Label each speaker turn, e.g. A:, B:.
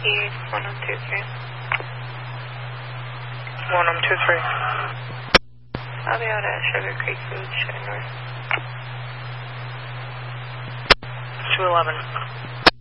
A: East 1023.
B: 1023.
A: I'll be out at Sugar Creek Food, Sugar North.
B: 211.